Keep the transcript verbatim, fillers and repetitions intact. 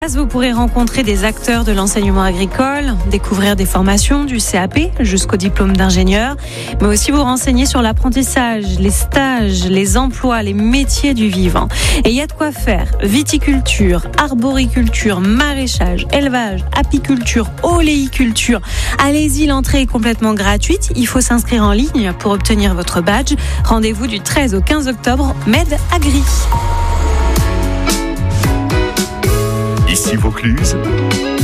Vous pourrez rencontrer des acteurs de l'enseignement agricole, découvrir des formations du C A P jusqu'au diplôme d'ingénieur, mais aussi vous renseigner sur l'apprentissage, les stages, les emplois, les métiers du vivant. Et il y a de quoi faire. Viticulture, arboriculture, maraîchage, élevage, apiculture, oléiculture. Allez-y, l'entrée est complètement gratuite. Il faut s'inscrire en ligne pour obtenir votre badge. Rendez-vous du treize au quinze octobre, Med Agri. Ici Vaucluse,